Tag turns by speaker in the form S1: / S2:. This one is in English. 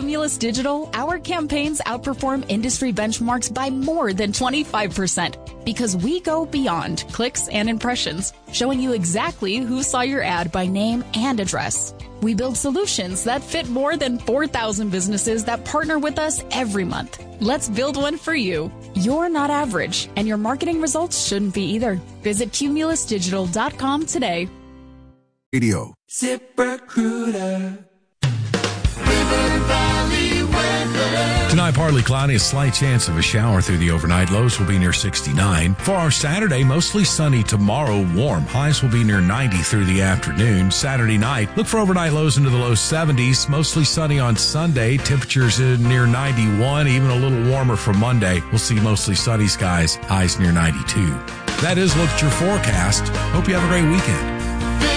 S1: Cumulus Digital, our campaigns outperform industry benchmarks by more than 25% because we go beyond clicks and impressions, showing you exactly who saw your ad by name and address. We build solutions that fit more than 4,000 businesses that partner with us every month. Let's build one for you. You're not average, and your marketing results shouldn't be either. Visit cumulusdigital.com today.
S2: Radio.
S3: ZipRecruiter. River Valley weather.
S4: Tonight, partly cloudy, a slight chance of a shower through the overnight. Lows will be near 69. For our Saturday, mostly sunny. Tomorrow, warm. Highs will be near 90 through the afternoon. Saturday night, look for overnight lows into the low 70s. Mostly sunny on Sunday. Temperatures near 91, even a little warmer for Monday. We'll see mostly sunny skies. Highs near 92. That is Look at Your Forecast. Hope you have a great weekend.